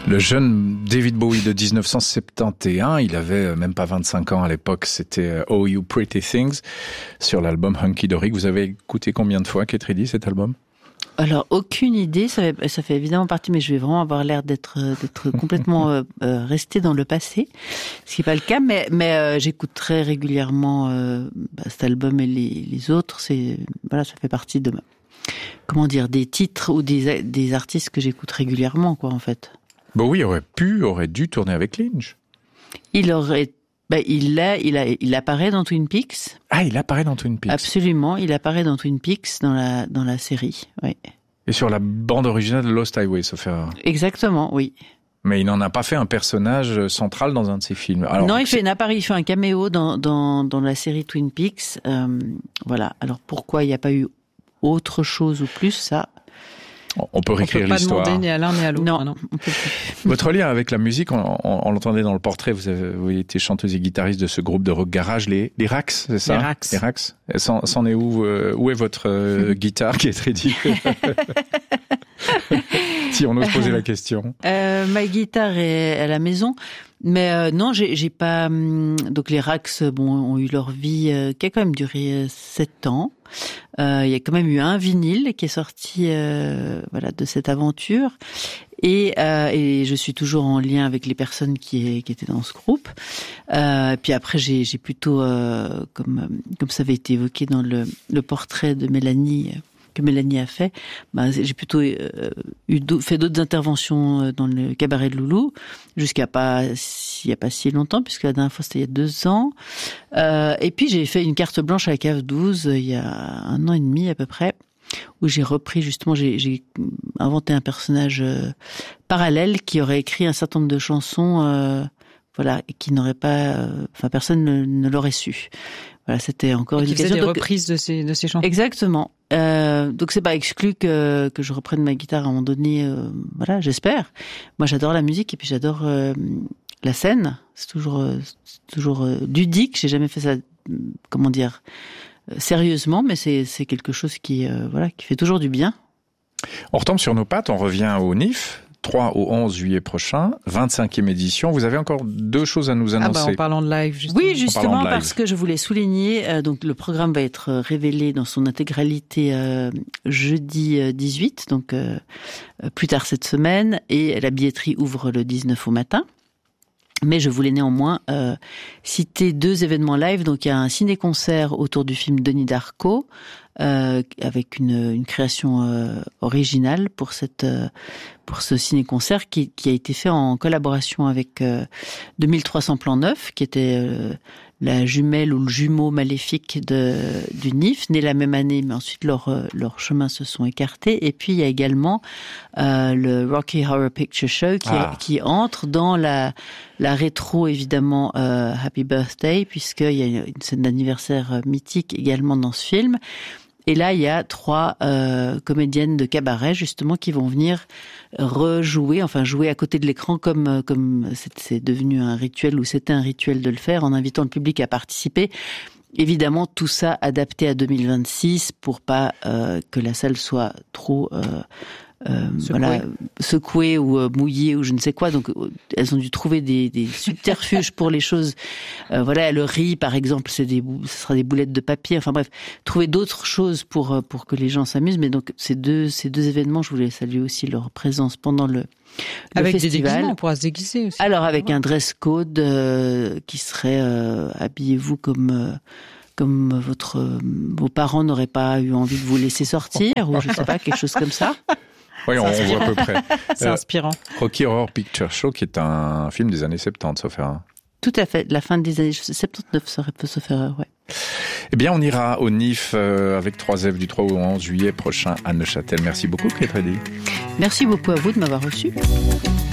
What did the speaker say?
Le jeune David Bowie de 1971, il avait même pas 25 ans à l'époque, c'était Oh You Pretty Things sur l'album Hunky Dory. Vous avez écouté combien de fois, Kate Ridley, cet album? Alors, aucune idée, ça fait évidemment partie, mais je vais vraiment avoir l'air d'être complètement resté dans le passé, ce qui n'est pas le cas, mais j'écoute très régulièrement cet album et les autres, ça fait partie de des titres ou des artistes que j'écoute régulièrement, quoi, en fait. Bowie aurait dû tourner avec Lynch. Il apparaît dans Twin Peaks. Ah, il apparaît dans Twin Peaks. Absolument, il apparaît dans Twin Peaks, dans la série, oui. Et sur la bande originale de Lost Highway, sauf erreur. Exactement, oui. Mais il n'en a pas fait un personnage central dans un de ses films. Alors, non, il fait un caméo dans la série Twin Peaks. Voilà. Alors pourquoi il n'y a pas eu autre chose ou plus, ça? On peut réécrire l'histoire. On peut pas demander ni à l'un ni à l'autre. Non, on peut plus. Votre lien avec la musique, on l'entendait dans le portrait, vous avez été chanteuse et guitariste de ce groupe de rock garage, les Rax, c'est ça? Les Rax. C'en est où est votre guitare qui est très dit? Si on ose poser la question. Ma guitare est à la maison. Mais non, j'ai pas. Donc les Rax, ont eu leur vie qui a quand même duré 7 ans. Il y a quand même eu un vinyle qui est sorti, de cette aventure. Et je suis toujours en lien avec les personnes qui étaient dans ce groupe. Puis après, j'ai plutôt, comme ça avait été évoqué dans le portrait de Mélanie. Que Mélanie a fait, j'ai plutôt fait d'autres interventions dans le cabaret de Loulou, il y a pas si longtemps, puisque la dernière fois c'était il y a 2 ans. Et puis j'ai fait une carte blanche à la Cave 12 il y a 1 an et demi à peu près, où j'ai repris justement, j'ai inventé un personnage parallèle qui aurait écrit un certain nombre de chansons, et qui n'aurait pas, personne ne l'aurait su. Voilà, c'était encore une occasion. Des reprises de ces chansons. Exactement. Donc c'est pas exclu que je reprenne ma guitare à un moment donné. J'espère. Moi, j'adore la musique et puis j'adore la scène. C'est toujours ludique. J'ai jamais fait ça. Sérieusement, mais c'est quelque chose qui fait toujours du bien. On retombe sur nos pattes. On revient au NIF. 3 au 11 juillet prochain, 25e édition. Vous avez encore 2 choses à nous annoncer. En parlant de live, justement. Oui, justement, parce que je voulais souligner, donc le programme va être révélé dans son intégralité jeudi 18, donc plus tard cette semaine, et la billetterie ouvre le 19 au matin. Mais je voulais néanmoins citer 2 événements live. Donc il y a un ciné-concert autour du film Denis Darko, avec une création originale pour ce ciné-concert qui a été fait en collaboration avec 2300 Plans Neufs, qui était la jumelle ou le jumeau maléfique du NIF, né la même année, mais ensuite leurs chemins se sont écartés. Et puis il y a également le Rocky Horror Picture Show qui entre dans la rétro, évidemment, Happy Birthday, puisqu'il y a une scène d'anniversaire mythique également dans ce film. Et là, il y a 3 comédiennes de cabaret, justement, qui vont venir jouer à côté de l'écran comme c'est devenu un rituel, ou c'était un rituel de le faire, en invitant le public à participer. Évidemment, tout ça adapté à 2026 pour pas que la salle soit trop secouée ou mouillée ou je ne sais quoi. Donc elles ont dû trouver des subterfuges pour les choses. Le riz par exemple, ce sera des boulettes de papier. Enfin bref, trouver d'autres choses pour que les gens s'amusent. Mais donc ces deux événements, je voulais saluer aussi leur présence pendant le avec festival. Des déguisements, on pourra se déguiser aussi. Alors avec un dress code qui serait habillez-vous comme vos parents n'auraient pas eu envie de vous laisser sortir, ou je sais pas, quelque chose comme ça. Oui, on voit à peu près. C'est inspirant. Rocky Horror Picture Show, qui est un film des années 70, sauf erreur. Tout à fait, la fin des années 79, sauf erreur, ouais. Eh bien, on ira au NIF avec 3F du 3 au 11 juillet prochain à Neuchâtel. Merci beaucoup, Kate Ridley. Merci beaucoup à vous de m'avoir reçu.